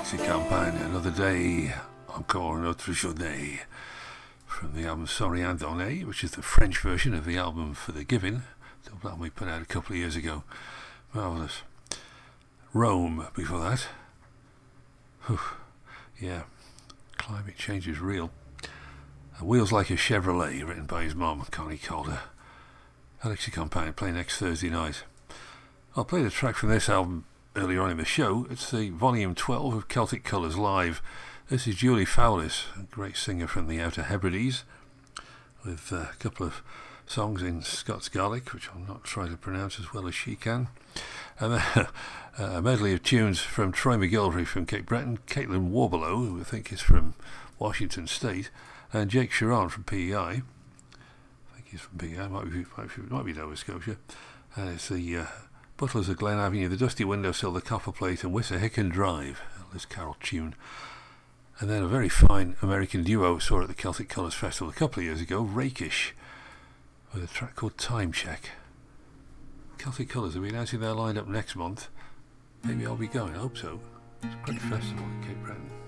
Alexis Campagne, Another Day, Encore une autre journée, from the album Sorry and Donné, which is the French version of the album For the Giving, the album we put out a couple of years ago. Marvellous. Rome before that. Whew. Yeah, climate change is real. Wheels Like a Chevrolet, written by his mum, Connie Calder. Alexis Campagne playing next Thursday night. I'll play the track from this album earlier on in the show. It's the volume 12 of Celtic Colours Live. This is Julie Fowlis, a great singer from the Outer Hebrides, with a couple of songs in Scots Gaelic, which I'll not try to pronounce as well as she can, and then a medley of tunes from Troy McGilvery from Cape Breton, Caitlin Warbelow, who I think is from Washington State, and Jake Sharon from PEI. I think he's from PEI, might be Nova Scotia. And it's the Butlers of Glen Avenue, The Dusty Windowsill, The Copper Plate, and Wissahickon Drive, a Liz Carroll tune. And then a very fine American duo saw at the Celtic Colours Festival a couple of years ago, Rakish, with a track called Time Check. Celtic Colours will be announcing their lineup next month. Maybe I'll be going, I hope so. It's a great festival in Cape Breton.